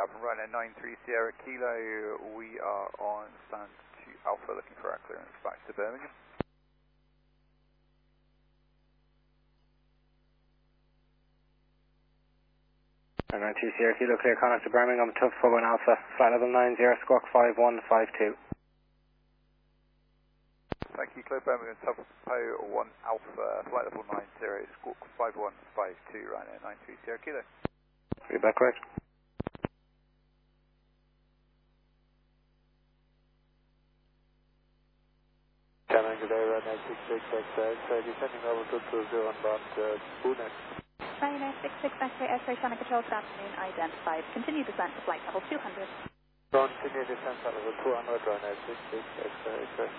from Ryanair 93 Sierra Kilo. We are on stand to Alpha looking for our clearance back to Birmingham. 93 Sierra Kilo, clear contact to Birmingham, tough 41 Alpha, flight level 90, squawk 5152. Thank you, clear Birmingham, tough 1 Alpha, flight level 90, squawk 5152, Ryanair 93 Sierra Kilo. Feedback correct. Canon, good day, Ryanair 66 X-ray, descending over to 20 on board Boonet. Ryanair 66 X-ray, X-ray Channel Control, good afternoon, identified. Continue descent to flight level 200. Continue descent to level 200, Ryanair 66 X-ray, X-ray.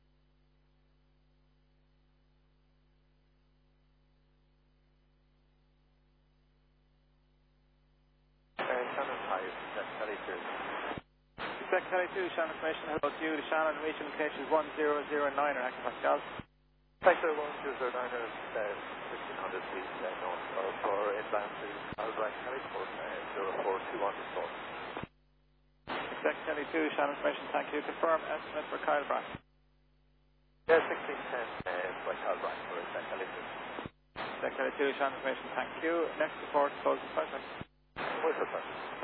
Shannon 5, descent Kelly 2. Descent Kelly 2, Shannon information, hello to you. The Shannon region location is 1009 or hectopascals. Sector 1009 is 1500 feet north for inbound to Albright Heliport 0421 North. Descent Kelly 2, Shannon information, thank you. Confirm estimate for Kyle Brack. Yeah, 1610 by Albright for Descent Kelly 2. Descent Kelly 2, Shannon information, thank you. Next report, closing 5 seconds. What's the